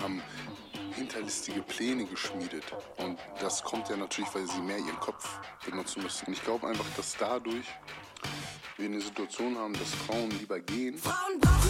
haben hinterlistige Pläne geschmiedet. Und das kommt ja natürlich, weil sie mehr ihren Kopf benutzen müssen. Und ich glaube einfach, dass dadurch wir eine Situation haben, dass Frauen lieber gehen. Frauen brauchen